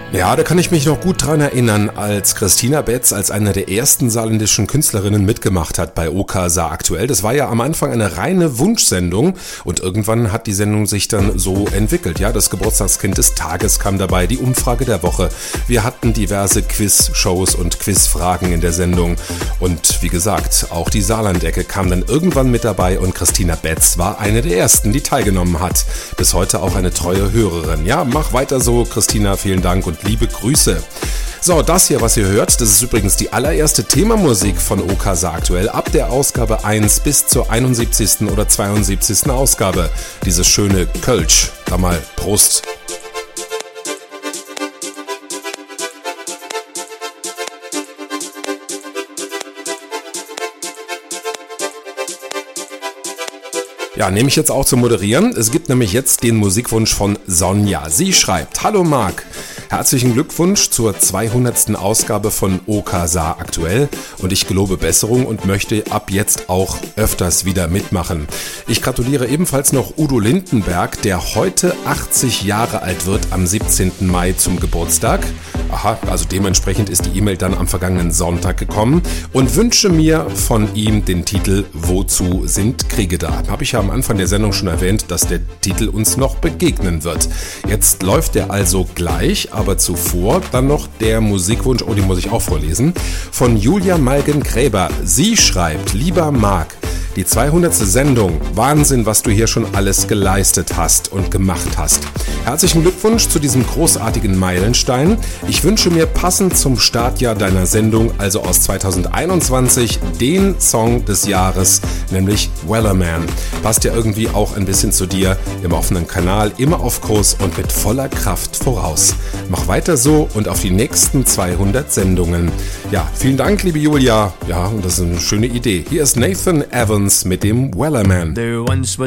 Ja, da kann ich mich noch gut dran erinnern, als Christina Betz als eine der ersten saarländischen Künstlerinnen mitgemacht hat bei OK Saar aktuell. Das war ja am Anfang eine reine Wunschsendung und irgendwann hat die Sendung sich dann so entwickelt. Ja, das Geburtstagskind des Tages kam dabei, die Umfrage der Woche. Wir hatten diverse Quiz-Shows und Quizfragen in der Sendung. Und wie gesagt, auch die Saarlandecke kam dann irgendwann mit dabei und Christina Betz war eine der ersten, die teilgenommen hat. Bis heute auch eine treue Hörerin. Ja, mach weiter so, Christina, vielen Dank und liebe Grüße. So, das hier, was ihr hört, das ist übrigens die allererste Themamusik von OK Saar aktuell ab der Ausgabe 1 bis zur 71. oder 72. Ausgabe. Dieses schöne Kölsch. Da mal Prost. Ja, nehme ich jetzt auch zu moderieren. Es gibt nämlich jetzt den Musikwunsch von Sonja. Sie schreibt: Hallo Marc, herzlichen Glückwunsch zur 200. Ausgabe von OK Saar aktuell und ich gelobe Besserung und möchte ab jetzt auch öfters wieder mitmachen. Ich gratuliere ebenfalls noch Udo Lindenberg, der heute 80 Jahre alt wird, am 17. Mai zum Geburtstag. Aha, also dementsprechend ist die E-Mail dann am vergangenen Sonntag gekommen und wünsche mir von ihm den Titel Wozu sind Kriege da? Habe ich ja am Anfang der Sendung schon erwähnt, dass der Titel uns noch begegnen wird. Jetzt läuft der also gleich, aber zuvor dann noch der Musikwunsch, oh, den muss ich auch vorlesen, von Julia Malgen-Gräber. Sie schreibt: Lieber Marc, die 200. Sendung, Wahnsinn, was du hier schon alles geleistet hast und gemacht hast. Herzlichen Glückwunsch zu diesem großartigen Meilenstein. Ich wünsche mir passend zum Startjahr deiner Sendung, also aus 2021, den Song des Jahres, nämlich Wellerman. Passt ja irgendwie auch ein bisschen zu dir, im offenen Kanal, immer auf Kurs und mit voller Kraft voraus. Mach weiter so und auf die nächsten 200 Sendungen. Ja, vielen Dank, liebe Julia. Ja, und das ist eine schöne Idee. Hier ist Nathan Evans mit dem Wellerman. There once was